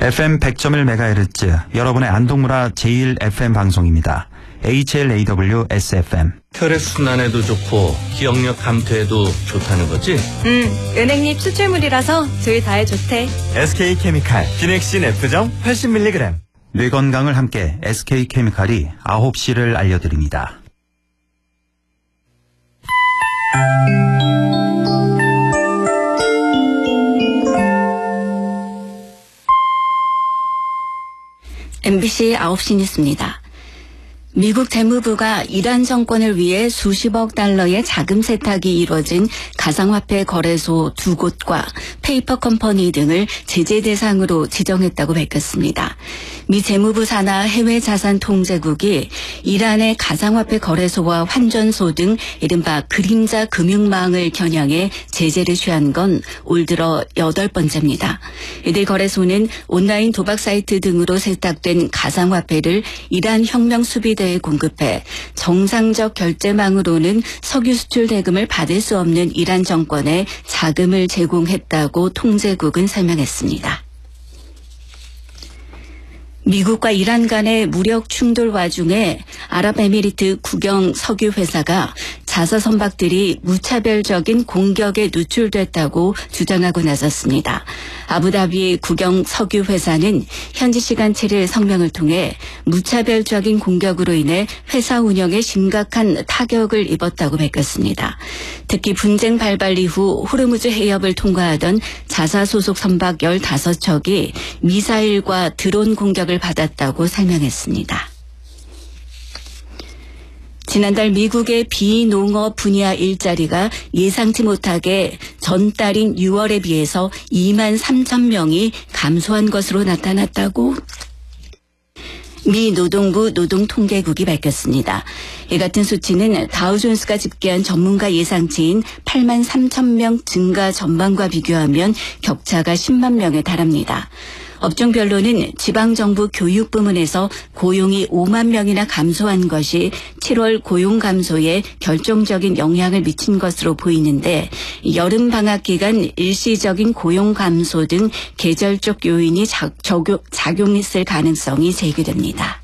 FM 100.1MHz 여러분의 안동문화 제1FM 방송입니다. HLAW-SFM. 혈액순환에도 좋고 기억력 감퇴에도 좋다는 거지? 은행잎 추출물이라서 저희 다에 좋대. SK케미칼 비넥신 F점 80mg. 뇌 건강을 함께 SK케미칼이 9시를 알려드립니다. MBC 9시 뉴스입니다. 미국 재무부가 이란 정권을 위해 수십억 달러의 자금 세탁이 이뤄진 가상화폐 거래소 2곳과 페이퍼 컴퍼니 등을 제재 대상으로 지정했다고 밝혔습니다. 미 재무부 산하 해외자산통제국이 이란의 가상화폐 거래소와 환전소 등 이른바 그림자 금융망을 겨냥해 제재를 취한 건 올 들어 8번째입니다. 이들 거래소는 온라인 도박 사이트 등으로 세탁된 가상화폐를 이란 혁명수비대에 공급해 정상적 결제망으로는 석유 수출 대금을 받을 수 없는 이란 정권에 자금을 제공했다고 통제국은 설명했습니다. 미국과 이란 간의 무력 충돌 와중에 아랍에미리트 국영 석유회사가 자사 선박들이 무차별적인 공격에 노출됐다고 주장하고 나섰습니다. 아부다비 국영 석유회사는 현지 시간 7일 성명을 통해 무차별적인 공격으로 인해 회사 운영에 심각한 타격을 입었다고 밝혔습니다. 특히 분쟁 발발 이후 호르무즈 해협을 통과하던 자사 소속 선박 15척이 미사일과 드론 공격을 받았다고 설명했습니다. 지난달 미국의 비농업 분야 일자리가 예상치 못하게 전달인 6월에 비해서 2만 3천 명이 감소한 것으로 나타났다고 미 노동부 노동통계국이 밝혔습니다. 이 같은 수치는 다우존스가 집계한 전문가 예상치인 8만 3천 명 증가 전망과 비교하면 격차가 10만 명에 달합니다. 업종별로는 지방정부 교육부문에서 고용이 5만 명이나 감소한 것이 7월 고용 감소에 결정적인 영향을 미친 것으로 보이는데 여름 방학 기간 일시적인 고용 감소 등 계절적 요인이 작용했을 가능성이 제기됩니다.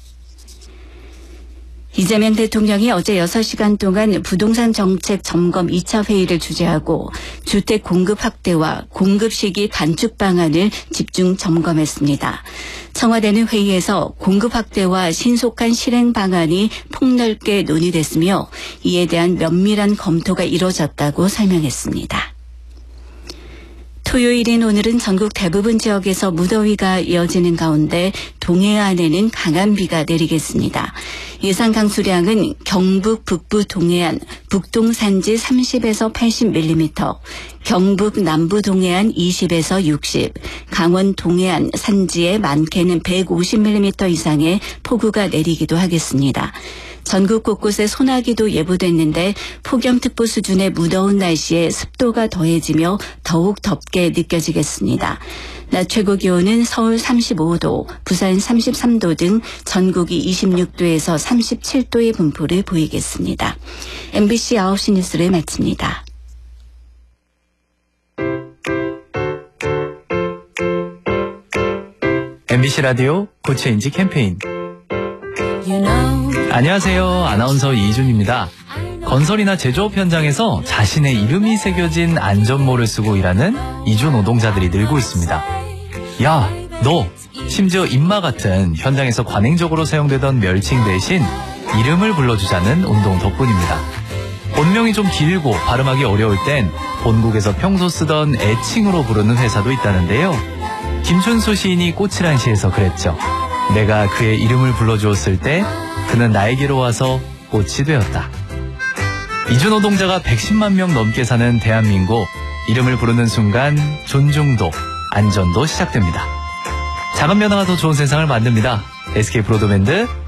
이재명 대통령이 어제 6시간 동안 부동산 정책 점검 2차 회의를 주재하고 주택 공급 확대와 공급 시기 단축 방안을 집중 점검했습니다. 청와대는 회의에서 공급 확대와 신속한 실행 방안이 폭넓게 논의됐으며 이에 대한 면밀한 검토가 이뤄졌다고 설명했습니다. 토요일인 오늘은 전국 대부분 지역에서 무더위가 이어지는 가운데 동해안에는 강한 비가 내리겠습니다. 예상 강수량은 경북 북부 동해안, 북동 산지 30에서 80mm, 경북 남부 동해안 20에서 60, 강원 동해안 산지에 많게는 150mm 이상의 폭우가 내리기도 하겠습니다. 전국 곳곳에 소나기도 예보됐는데 폭염특보 수준의 무더운 날씨에 습도가 더해지며 더욱 덥게 느껴지겠습니다. 낮 최고 기온은 서울 35도, 부산 33도 등 전국이 26도에서 37도의 분포를 보이겠습니다. MBC 9시 뉴스를 마칩니다. MBC 라디오 고체인지 캠페인. 안녕하세요. 아나운서 이준입니다. 건설이나 제조업 현장에서 자신의 이름이 새겨진 안전모를 쓰고 일하는 이주 노동자들이 늘고 있습니다. 야, 너! 심지어 임마 같은 현장에서 관행적으로 사용되던 멸칭 대신 이름을 불러주자는 운동 덕분입니다. 본명이 좀 길고 발음하기 어려울 땐 본국에서 평소 쓰던 애칭으로 부르는 회사도 있다는데요. 김춘수 시인이 꽃이란 시에서 그랬죠. 내가 그의 이름을 불러주었을 때 그는 나에게로 와서 꽃이 되었다. 이주 노동자가 110만 명 넘게 사는 대한민국, 이름을 부르는 순간 존중도, 안전도 시작됩니다. 작은 변화가 더 좋은 세상을 만듭니다. SK 브로드밴드